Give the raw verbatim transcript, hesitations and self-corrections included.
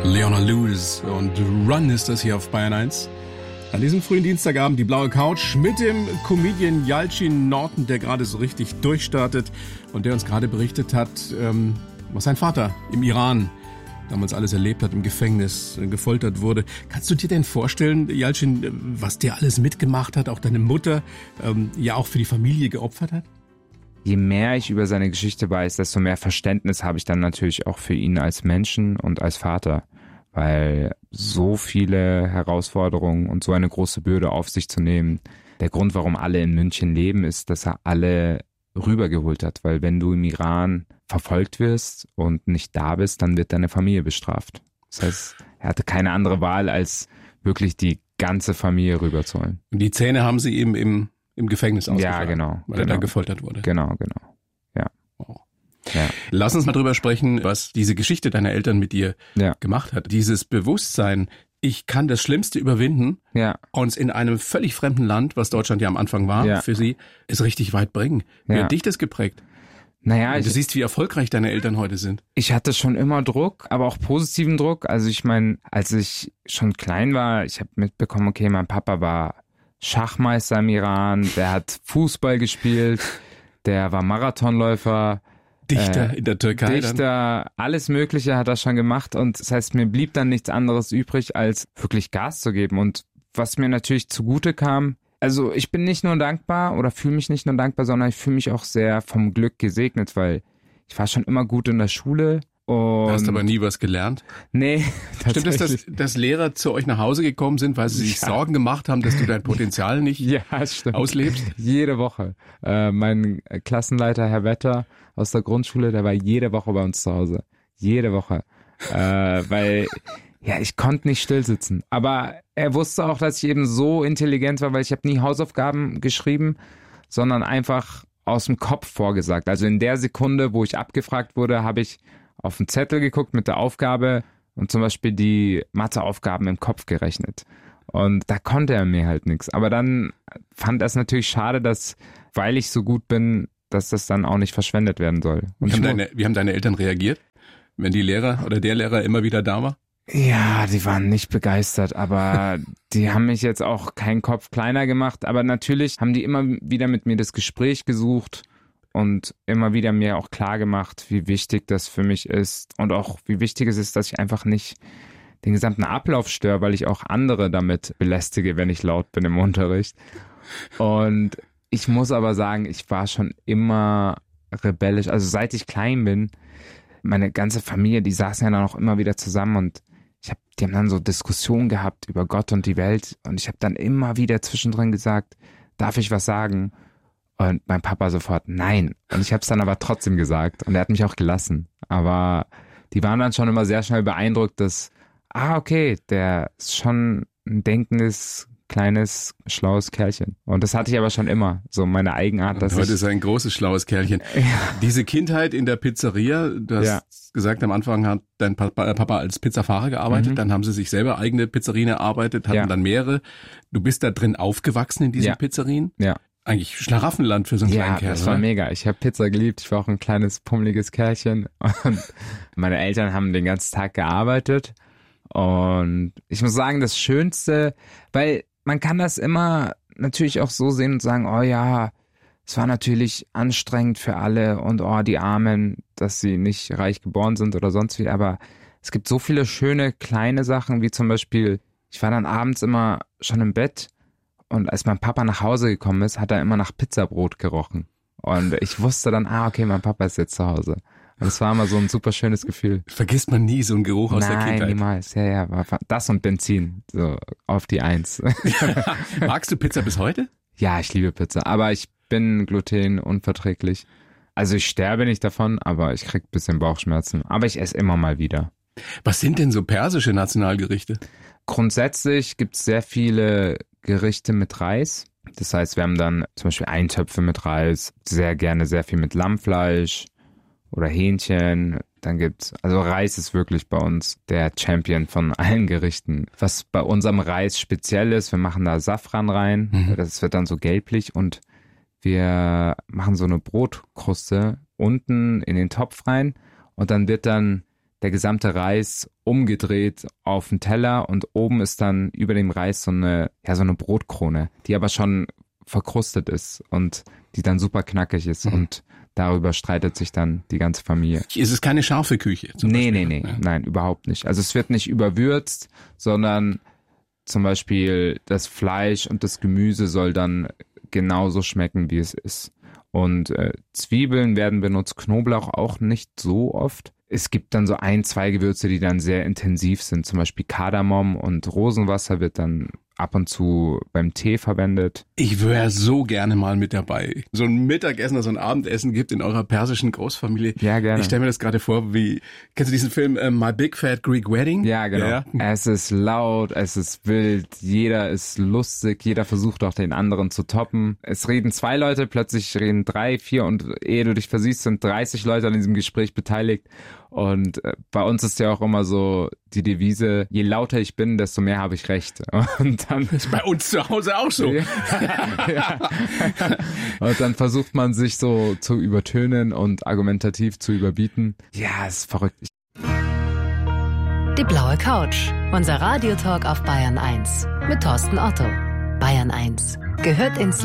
Leona Lewis und Run ist das hier auf Bayern eins. An diesem frühen Dienstagabend die blaue Couch mit dem Comedian Yalcin Norton, der gerade so richtig durchstartet und der uns gerade berichtet hat, ähm, was sein Vater im Iran damals alles erlebt hat, im Gefängnis äh, gefoltert wurde. Kannst du dir denn vorstellen, Yalcin, was der alles mitgemacht hat, auch deine Mutter ähm, ja auch für die Familie geopfert hat? Je mehr ich über seine Geschichte weiß, desto mehr Verständnis habe ich dann natürlich auch für ihn als Menschen und als Vater, weil so viele Herausforderungen und so eine große Bürde auf sich zu nehmen, der Grund, warum alle in München leben, ist, dass er alle rübergeholt hat, weil wenn du im Iran verfolgt wirst und nicht da bist, dann wird deine Familie bestraft. Das heißt, er hatte keine andere Wahl, als wirklich die ganze Familie rüberzuholen. Und die Zähne haben sie eben im Im Gefängnis ausgeschlagen. Ja, genau. Weil genau. er da gefoltert wurde. Genau, genau. Ja. Wow. ja. Lass uns mal drüber sprechen, was diese Geschichte deiner Eltern mit dir ja. gemacht hat. Dieses Bewusstsein, ich kann das Schlimmste überwinden ja. und in einem völlig fremden Land, was Deutschland ja am Anfang war, ja. für sie, es richtig weit bringen. Wie ja. hat dich das geprägt? Naja, und du ich, siehst, wie erfolgreich deine Eltern heute sind. Ich hatte schon immer Druck, aber auch positiven Druck. Also ich meine, als ich schon klein war, ich habe mitbekommen, okay, mein Papa war Schachmeister im Iran, der hat Fußball gespielt, der war Marathonläufer. Dichter äh, in der Türkei. Dichter, dann. alles Mögliche hat er schon gemacht und das heißt, mir blieb dann nichts anderes übrig, als wirklich Gas zu geben. Und was mir natürlich zugute kam, also ich bin nicht nur dankbar oder fühle mich nicht nur dankbar, sondern ich fühle mich auch sehr vom Glück gesegnet, weil ich war schon immer gut in der Schule. Und du hast aber nie was gelernt? Nee. Stimmt es, dass, dass Lehrer zu euch nach Hause gekommen sind, weil sie sich ja. Sorgen gemacht haben, dass du dein Potenzial nicht ja, stimmt. auslebst? Jede Woche. Äh, mein Klassenleiter, Herr Wetter aus der Grundschule, der war jede Woche bei uns zu Hause. Jede Woche. Äh, weil, ja, ich konnte nicht still sitzen. Aber er wusste auch, dass ich eben so intelligent war, weil ich habe nie Hausaufgaben geschrieben, sondern einfach aus dem Kopf vorgesagt. Also in der Sekunde, wo ich abgefragt wurde, habe ich auf den Zettel geguckt mit der Aufgabe und zum Beispiel die Matheaufgaben im Kopf gerechnet. Und da konnte er mir halt nichts. Aber dann fand er es natürlich schade, dass, weil ich so gut bin, dass das dann auch nicht verschwendet werden soll. Und wie, haben deine, wie haben deine Eltern reagiert, wenn die Lehrer oder der Lehrer immer wieder da war? Ja, die waren nicht begeistert, aber die haben mich jetzt auch keinen Kopf kleiner gemacht. Aber natürlich haben die immer wieder mit mir das Gespräch gesucht und immer wieder mir auch klar gemacht, wie wichtig das für mich ist und auch wie wichtig es ist, dass ich einfach nicht den gesamten Ablauf störe, weil ich auch andere damit belästige, wenn ich laut bin im Unterricht. Und ich muss aber sagen, ich war schon immer rebellisch. Also seit ich klein bin, meine ganze Familie, die saßen ja dann auch immer wieder zusammen und ich hab, die haben dann so Diskussionen gehabt über Gott und die Welt und ich habe dann immer wieder zwischendrin gesagt, darf ich was sagen? Und mein Papa sofort, nein. Und ich habe es dann aber trotzdem gesagt und er hat mich auch gelassen. Aber die waren dann schon immer sehr schnell beeindruckt, dass, ah, okay, der ist schon ein denkendes, kleines, schlaues Kerlchen. Und das hatte ich aber schon immer, so meine Eigenart. Dass und heute ich, ist er ein großes, schlaues Kerlchen. Ja. Diese Kindheit in der Pizzeria, du hast ja. gesagt, am Anfang hat dein Papa, Papa als Pizzafahrer gearbeitet, mhm. dann haben sie sich selber eigene Pizzerien erarbeitet, hatten ja. dann mehrere. Du bist da drin aufgewachsen in diesen ja. Pizzerien? Ja. Eigentlich Schlaraffenland für so einen ja, kleinen Kerl. Ja, das war oder? Mega. Ich habe Pizza geliebt. Ich war auch ein kleines, pummeliges Kerlchen. Und meine Eltern haben den ganzen Tag gearbeitet. Und ich muss sagen, das Schönste, weil man kann das immer natürlich auch so sehen und sagen, oh ja, es war natürlich anstrengend für alle und oh, die Armen, dass sie nicht reich geboren sind oder sonst wie. Aber es gibt so viele schöne kleine Sachen, wie zum Beispiel, ich war dann abends immer schon im Bett. Und als mein Papa nach Hause gekommen ist, hat er immer nach Pizzabrot gerochen. Und ich wusste dann, ah, okay, mein Papa ist jetzt zu Hause. Und es war immer so ein super schönes Gefühl. Vergisst man nie so einen Geruch aus Nein, der Kindheit? Nein, niemals. Ja, ja, war das und Benzin, so auf die Eins. Magst du Pizza bis heute? Ja, ich liebe Pizza, aber ich bin glutenunverträglich. Also ich sterbe nicht davon, aber ich krieg ein bisschen Bauchschmerzen. Aber ich esse immer mal wieder. Was sind denn so persische Nationalgerichte? Grundsätzlich gibt's sehr viele Gerichte mit Reis. Das heißt, wir haben dann zum Beispiel Eintöpfe mit Reis, sehr gerne sehr viel mit Lammfleisch oder Hähnchen. Dann gibt's, also Reis ist wirklich bei uns der Champion von allen Gerichten. Was bei unserem Reis speziell ist, wir machen da Safran rein, mhm. das wird dann so gelblich und wir machen so eine Brotkruste unten in den Topf rein und dann wird dann der gesamte Reis umgedreht auf den Teller und oben ist dann über dem Reis so eine, ja, so eine Brotkrone, die aber schon verkrustet ist und die dann super knackig ist mhm. und darüber streitet sich dann die ganze Familie. Ist es keine scharfe Küche? Zum nee, Beispiel? nee, nee, ja. nein, überhaupt nicht. Also es wird nicht überwürzt, sondern zum Beispiel das Fleisch und das Gemüse soll dann genauso schmecken, wie es ist. Und äh, Zwiebeln werden benutzt, Knoblauch auch nicht so oft. Es gibt dann so ein, zwei Gewürze, die dann sehr intensiv sind. Zum Beispiel Kardamom und Rosenwasser wird dann ab und zu beim Tee verwendet. Ich wäre so gerne mal mit dabei. So ein Mittagessen oder so ein Abendessen gibt in eurer persischen Großfamilie. Ja, gerne. Ich stelle mir das gerade vor, wie, kennst du diesen Film äh, My Big Fat Greek Wedding? Ja, genau. Ja, ja. Es ist laut, es ist wild, jeder ist lustig, jeder versucht auch den anderen zu toppen. Es reden zwei Leute, plötzlich reden drei, vier und ehe du dich versiehst, sind dreißig Leute an diesem Gespräch beteiligt. Und äh, bei uns ist ja auch immer so die Devise, je lauter ich bin, desto mehr habe ich recht. Und dann das ist bei uns zu Hause auch so. Ja, ja. Und dann versucht man sich so zu übertönen und argumentativ zu überbieten. Ja, ist verrückt. Die blaue Couch, unser Radiotalk auf Bayern eins mit Thorsten Otto. Bayern eins gehört ins